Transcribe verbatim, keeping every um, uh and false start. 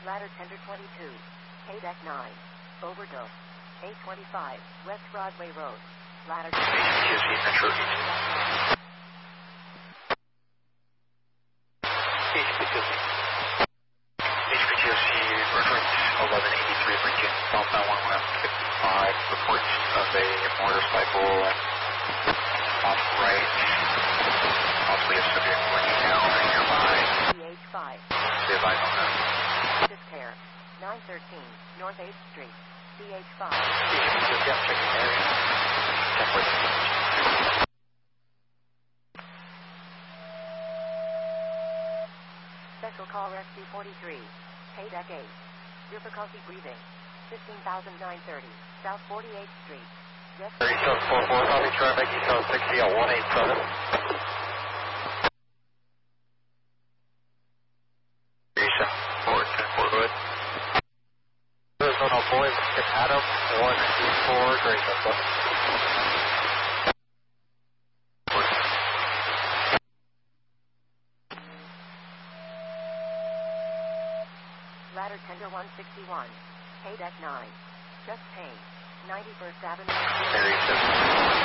Ladder Tender twenty-two. K deck nine. Overdose. A twenty-five. West Broadway Road. Ladder H P T O C Metro East. H P T O C. H P T O C reference eleven eighty-three Lincoln, southbound one left fifty-five. Reports of a motorcycle off right. Possibly a subject running down nearby. C H five. Be advised on that. Discare. nine thirteen. North eighth Street. C H five. Just yeah, checking the area. Check where the Special call rescue forty-three. K deck eight. Difficulty breathing. fifteen thousand nine thirty. South forty-eighth Street. Rescue. East South four four, copy, traffic, East South sixty at one eight seven. East four ten four, go ahead. Arizona boys, Adam, one eight four, great, that's up. Ladder Tender one sixty-one. K deck nine. Just paid. ninety-first Avenue. Area seven.